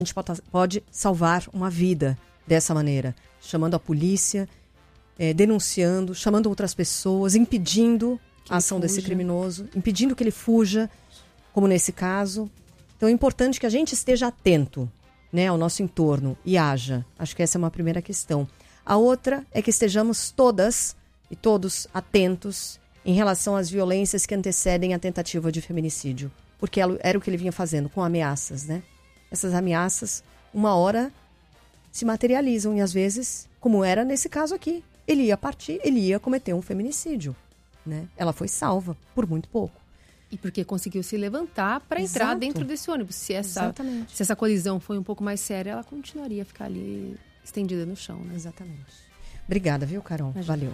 A gente pode salvar uma vida dessa maneira, chamando a polícia, denunciando, chamando outras pessoas, impedindo a ação desse criminoso, impedindo que ele fuja, como nesse caso. Então é importante que a gente esteja atento, né, ao nosso entorno e haja. Acho que essa é uma primeira questão. A outra é que estejamos todas e todos atentos em relação às violências que antecedem a tentativa de feminicídio. Porque era o que ele vinha fazendo, com ameaças, né? Essas ameaças, uma hora, se materializam e às vezes, como era nesse caso aqui, ele ia partir, ele ia cometer um feminicídio, né? Ela foi salva por muito pouco. E porque conseguiu se levantar para entrar dentro desse ônibus. Se essa colisão foi um pouco mais séria, ela continuaria a ficar ali estendida no chão, né? Exatamente. Obrigada, viu, Carol? Imagina. Valeu.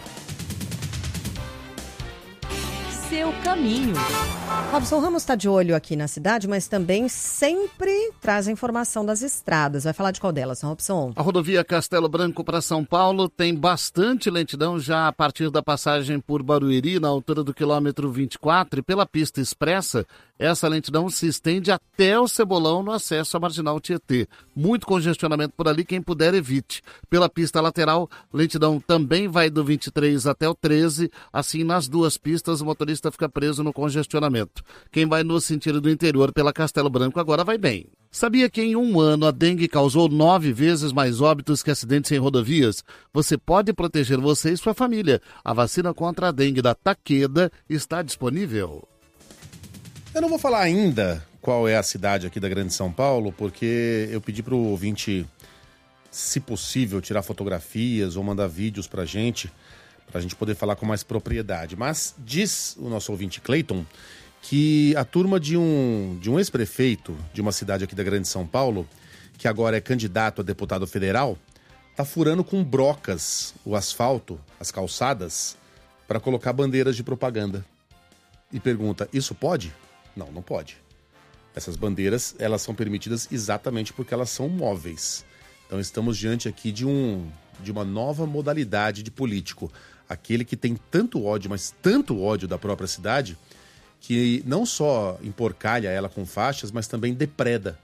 Seu caminho. Robson Ramos está de olho aqui na cidade, mas também sempre traz a informação das estradas. Vai falar de qual delas, Robson? A rodovia Castelo Branco para São Paulo tem bastante lentidão já a partir da passagem por Barueri, na altura do quilômetro 24, e pela pista expressa, essa lentidão se estende até o Cebolão no acesso à Marginal Tietê. Muito congestionamento por ali, quem puder evite. Pela pista lateral, lentidão também vai do 23 até o 13, assim nas duas pistas o motorista fica preso no congestionamento. Quem vai no sentido do interior pela Castelo Branco agora vai bem. Sabia que em um ano a dengue causou 9 vezes mais óbitos que acidentes em rodovias? Você pode proteger você e sua família. A vacina contra a dengue da Takeda está disponível. Eu não vou falar ainda qual é a cidade aqui da Grande São Paulo, porque eu pedi para o ouvinte, se possível, tirar fotografias ou mandar vídeos para a gente poder falar com mais propriedade. Mas diz o nosso ouvinte Cleiton que a turma de um ex-prefeito de uma cidade aqui da Grande São Paulo, que agora é candidato a deputado federal, tá furando com brocas o asfalto, as calçadas, para colocar bandeiras de propaganda. E pergunta, isso pode? Não, não pode. Essas bandeiras, elas são permitidas exatamente porque elas são móveis. Então estamos diante aqui de uma nova modalidade de político. Aquele que tem tanto ódio, mas tanto ódio da própria cidade, que não só emporcalha ela com faixas, mas também depreda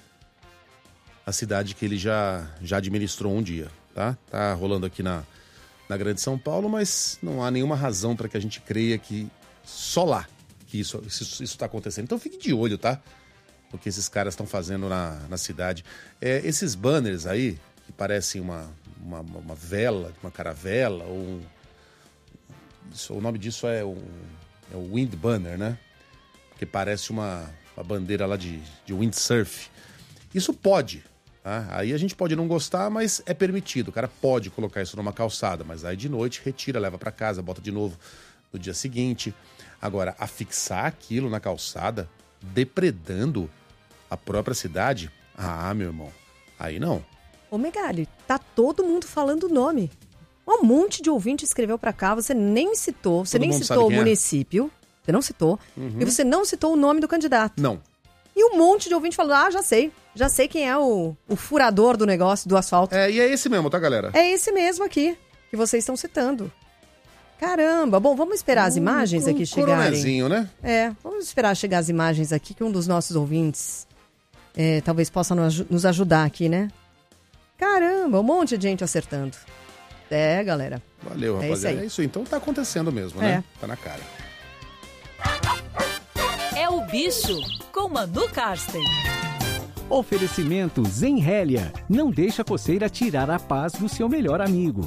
a cidade que ele já administrou um dia. Tá rolando aqui na Grande São Paulo, mas não há nenhuma razão para que a gente creia que só lá que isso está acontecendo. Então fique de olho, tá? O que esses caras estão fazendo na cidade. Esses banners aí, que parecem uma vela, uma caravela, ou o nome disso é o wind banner, né? Que parece uma bandeira lá de windsurf. Isso pode, tá? Aí a gente pode não gostar, mas é permitido. O cara pode colocar isso numa calçada, mas aí de noite retira, leva para casa, bota de novo no dia seguinte. Agora, afixar aquilo na calçada, depredando a própria cidade, meu irmão, aí não. Ô Megali, tá todo mundo falando o nome. Um monte de ouvinte escreveu pra cá, você nem citou, você nem citou o município, você não citou, e você não citou o nome do candidato. Não. E um monte de ouvinte falou, já sei quem é o furador do negócio, do asfalto. E é esse mesmo, tá, galera? É esse mesmo aqui, que vocês estão citando. Caramba, bom, vamos esperar as imagens aqui chegarem. Coronezinho, né? Vamos esperar chegar as imagens aqui, que um dos nossos ouvintes talvez possa nos ajudar aqui, né? Caramba, um monte de gente acertando. Galera. Valeu, rapaziada. É isso, então tá acontecendo mesmo, né? Tá na cara. É o Bicho, com Manu Karsten. Oferecimento Zenrélia. Não deixa a coceira tirar a paz do seu melhor amigo.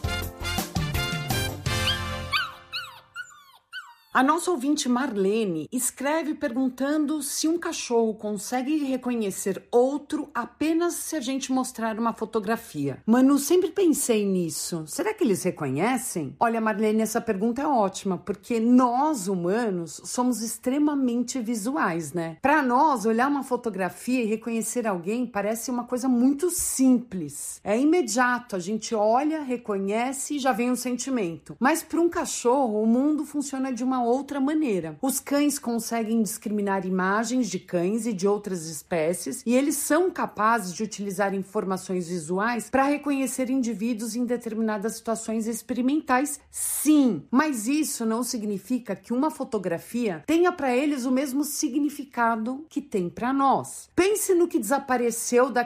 A nossa ouvinte Marlene escreve perguntando se um cachorro consegue reconhecer outro apenas se a gente mostrar uma fotografia. Manu, sempre pensei nisso. Será que eles reconhecem? Olha, Marlene, essa pergunta é ótima, porque nós, humanos, somos extremamente visuais, né? Para nós, olhar uma fotografia e reconhecer alguém parece uma coisa muito simples. É imediato, a gente olha, reconhece e já vem um sentimento. Mas para um cachorro, o mundo funciona de uma outra maneira. Os cães conseguem discriminar imagens de cães e de outras espécies e eles são capazes de utilizar informações visuais para reconhecer indivíduos em determinadas situações experimentais, sim. Mas isso não significa que uma fotografia tenha para eles o mesmo significado que tem para nós. Pense no que desapareceu da